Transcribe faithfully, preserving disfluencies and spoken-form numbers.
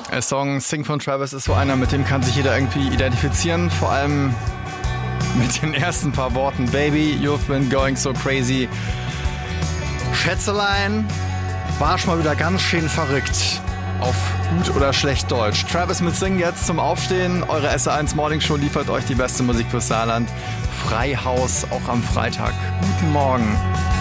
Der Song Sing von Travis ist so einer, mit dem kann sich jeder irgendwie identifizieren. Vor allem mit den ersten paar Worten. Baby, you've been going so crazy. Schätzelein, war schon mal wieder ganz schön verrückt. Auf gut oder schlecht Deutsch. Travis mit Sing jetzt zum Aufstehen. Eure S R eins Morning Show liefert euch die beste Musik fürs Saarland. Freihaus auch am Freitag. Guten Morgen.